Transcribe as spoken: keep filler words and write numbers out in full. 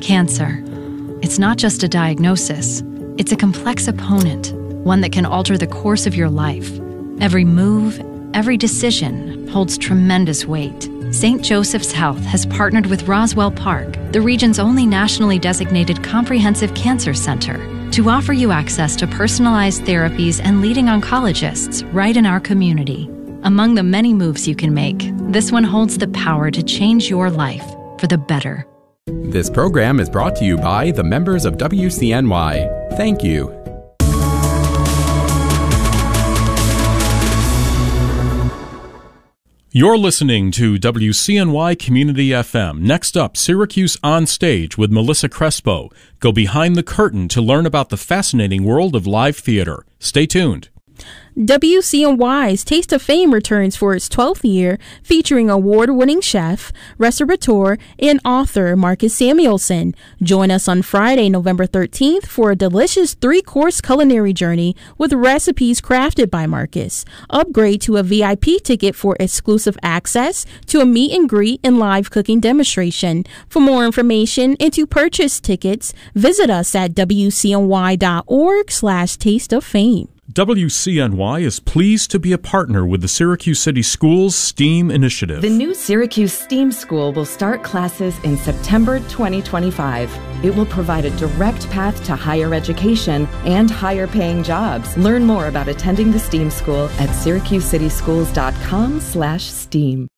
Cancer. It's not just a diagnosis. It's a complex opponent, one that can alter the course of your life. Every move, every decision holds tremendous weight. Saint Joseph's Health has partnered with Roswell Park, the region's only nationally designated comprehensive cancer center, to offer you access to personalized therapies and leading oncologists right in our community. Among the many moves you can make, this one holds the power to change your life for the better. This program is brought to you by the members of W C N Y. Thank you. You're listening to W C N Y Community F M. Next up, Syracuse On Stage with Melissa Crespo. Go behind the curtain to learn about the fascinating world of live theater. Stay tuned. W C N Y's Taste of Fame returns for its twelfth year, featuring award-winning chef, restaurateur, and author Marcus Samuelson. Join us on Friday, November thirteenth for a delicious three-course culinary journey with recipes crafted by Marcus. Upgrade to a V I P ticket for exclusive access to a meet and greet and live cooking demonstration. For more information and to purchase tickets, visit us at W C N Y dot org slash taste of fame. W C N Y is pleased to be a partner with the Syracuse City Schools STEAM initiative. The new Syracuse STEAM School will start classes in September twenty twenty-five. It will provide a direct path to higher education and higher paying jobs. Learn more about attending the STEAM School at syracuse city schools dot com slash STEAM.